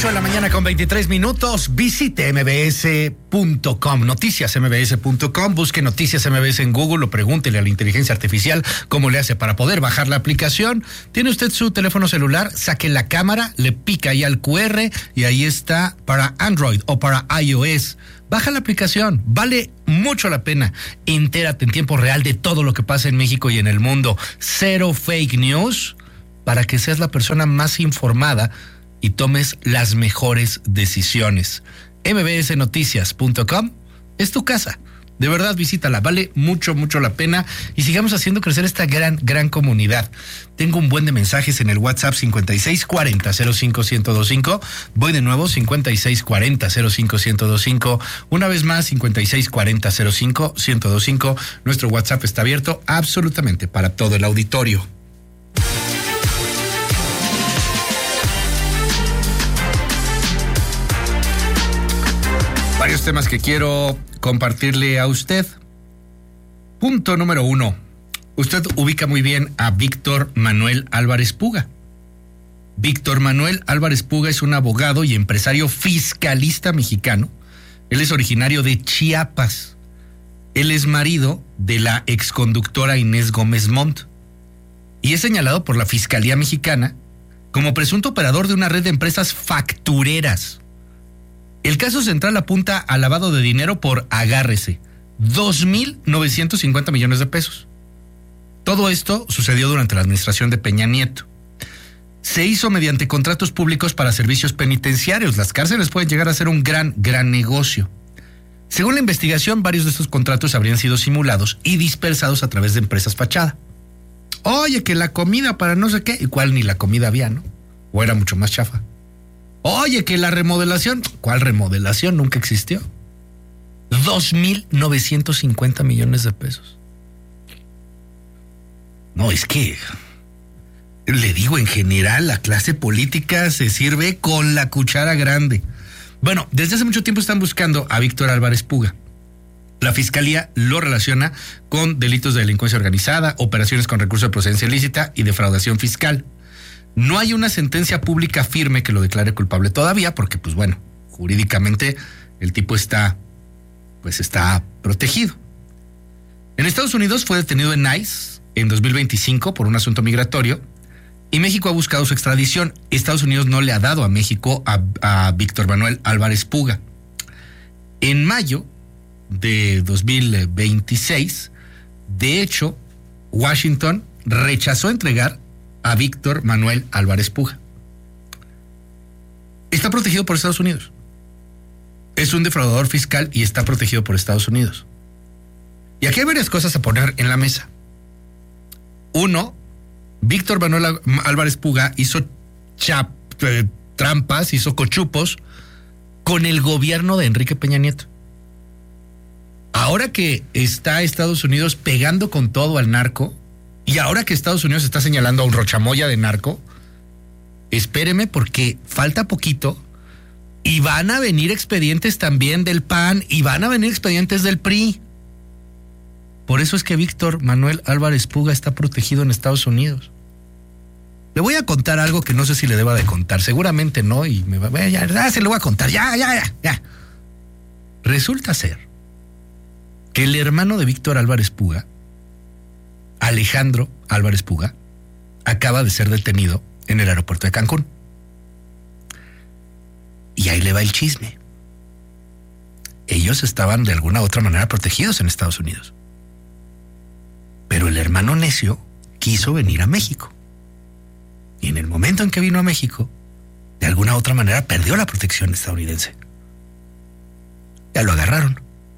8 de la mañana con 23 minutos. Visite mbs.com, noticiasmbs.com. Busque Noticias MBS en Google o pregúntele a la inteligencia artificial cómo le hace para poder bajar la aplicación. Tiene usted su teléfono celular, saque la cámara, le pica ahí al QR y ahí está para Android o para iOS. Baja la aplicación, vale mucho la pena. Entérate en tiempo real de todo lo que pasa en México y en el mundo. Cero fake news para que seas la persona más informada y tomes las mejores decisiones. mbsnoticias.com es tu casa. De verdad, visítala, vale mucho la pena y sigamos haciendo crecer esta gran comunidad. Tengo un buen de mensajes en el WhatsApp 5640-05-1025. Voy de nuevo, 5640-05-1025. Una vez más, 5640-05-1025. Nuestro WhatsApp está abierto absolutamente para todo el auditorio. Varios temas que quiero compartirle a usted. Punto número 1. Usted ubica muy bien a Víctor Manuel Álvarez Puga. Víctor Manuel Álvarez Puga es un abogado y empresario fiscalista mexicano. Él es originario de Chiapas. Él es marido de la exconductora Inés Gómez Montt y es señalado por la Fiscalía Mexicana como presunto operador de una red de empresas factureras. El caso central apunta al lavado de dinero por, agárrese, 2,950 millones de pesos. Todo esto sucedió durante la administración de Peña Nieto. Se hizo mediante contratos públicos para servicios penitenciarios. Las cárceles pueden llegar a ser un gran negocio. Según la investigación, varios de estos contratos habrían sido simulados y dispersados a través de empresas fachada. Oye, que la comida para no sé qué, igual ni la comida había, ¿no? O era mucho más chafa. Oye, que la remodelación, ¿cuál remodelación? Nunca existió. 2,950 millones de pesos. No, es que, le digo, en general, la clase política se sirve con la cuchara grande. Bueno, desde hace mucho tiempo están buscando a Víctor Álvarez Puga. La Fiscalía lo relaciona con delitos de delincuencia organizada, operaciones con recursos de procedencia ilícita y defraudación fiscal. No hay una sentencia pública firme que lo declare culpable todavía, porque, pues bueno, jurídicamente el tipo está protegido. En Estados Unidos fue detenido en ICE en 2025 por un asunto migratorio y México ha buscado su extradición. Estados Unidos no le ha dado a México a Víctor Manuel Álvarez Puga. En mayo de 2026, de hecho, Washington rechazó entregar a Víctor Manuel Álvarez Puga. Está protegido por Estados Unidos. Es un defraudador fiscal y está protegido por Estados Unidos. Y aquí hay varias cosas a poner en la mesa. Uno, Víctor Manuel Álvarez Puga hizo trampas, hizo cochupos con el gobierno de Enrique Peña Nieto. Ahora que está Estados Unidos pegando con todo al narco, y ahora que Estados Unidos está señalando a un rochamoya de narco, espéreme porque falta poquito y van a venir expedientes también del PAN y van a venir expedientes del PRI. Por eso es que Víctor Manuel Álvarez Puga está protegido en Estados Unidos. Le voy a contar algo que no sé si le deba de contar, seguramente no, y se lo voy a contar, ya. Resulta ser que el hermano de Víctor Álvarez Puga, Alejandro Álvarez Puga, acaba de ser detenido en el aeropuerto de Cancún. Y ahí le va el chisme. Ellos estaban de alguna u otra manera protegidos en Estados Unidos. Pero el hermano necio quiso venir a México. Y en el momento en que vino a México, de alguna u otra manera perdió la protección estadounidense. Ya lo agarraron.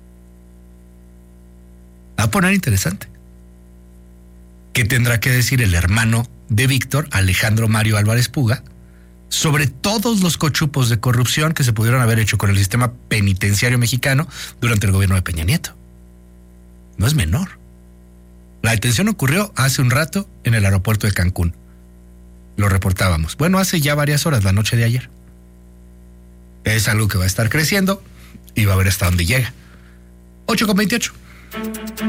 Va a poner interesante. ¿Qué tendrá que decir el hermano de Víctor, Alejandro Mario Álvarez Puga, sobre todos los cochupos de corrupción que se pudieron haber hecho con el sistema penitenciario mexicano durante el gobierno de Peña Nieto? No es menor. La detención ocurrió hace un rato en el aeropuerto de Cancún. Lo reportábamos. Bueno, hace ya varias horas, la noche de ayer. Es algo que va a estar creciendo y va a ver hasta dónde llega. 8:28.